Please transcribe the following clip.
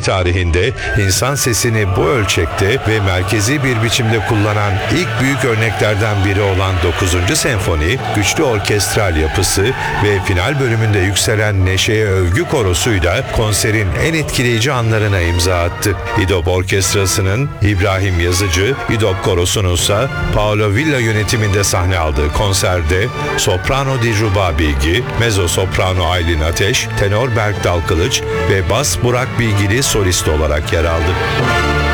tarihinde insan sesini bu ölçekte ve merkezi bir biçimde kullanan ilk büyük örneklerden biri olan 9. senfoni, güçlü orkestral yapısı ve final bölümünde yükselen neşeye övgü korosuyla konserin en etkileyici anlarına imza attı. İDOB Orkestrası'nın İbrahim Yazıcı, İDOB Korosu'nun ise Paolo Villa yönetiminde sahne aldığı konserde soprano Dilruba Bilgi, mezzo soprano Aylin Ateş, tenor Berk Dalkılıç ve bas Burak Bilgili solist olarak yer aldı.